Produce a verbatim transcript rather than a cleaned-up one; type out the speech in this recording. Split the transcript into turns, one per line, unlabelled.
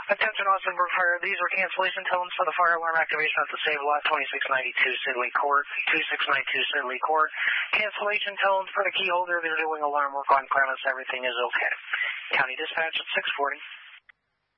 Attention Austinburg Fire, these are cancellation tones for the fire alarm activation at the Save Lot, twenty-six ninety-two Sidley Court, twenty-six ninety-two Sidley Court. Cancellation tones for the key holder, they're doing alarm work on premise, everything is okay. County Dispatch at six forty.